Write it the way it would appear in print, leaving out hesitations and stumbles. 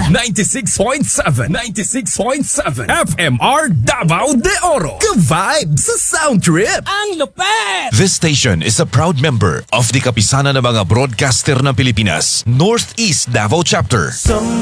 96.7 FMR Davao de Oro. Ka-vibe sa sound trip. Ang lupet! This station is a proud member of the Kapisanan ng mga Broadcaster ng Pilipinas, Northeast Davao Chapter.